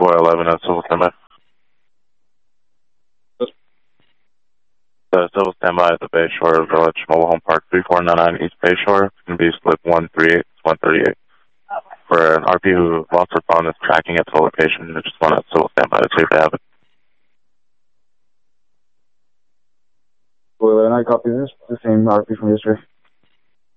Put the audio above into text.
Playboy 11 at Civil Standby. The Civil Standby at the Bay Shore Village Mobile Home Park, 3499 East Bay Shore. It's going to be slip 138. For an RP who lost her phone is tracking it to the location. They just want a Civil Standby to see if they have it. Well, I copy this. The same RP from yesterday.